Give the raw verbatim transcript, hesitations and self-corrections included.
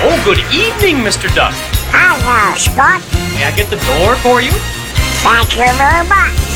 Oh, good evening, Mister Duck. Hello, Spot. May I get the door for you? Thank you very much.